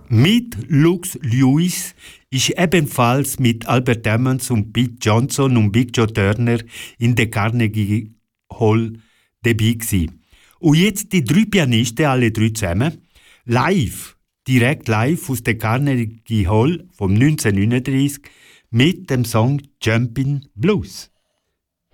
Mit Lux Lewis ist ebenfalls mit Albert Emmons und Pete Johnson und Big Joe Turner in der Carnegie Hall dabei gewesen. Und jetzt die 3 Pianisten, alle 3 zusammen, direkt live aus der Carnegie Hall vom 1939 mit dem Song Jumpin' Blues.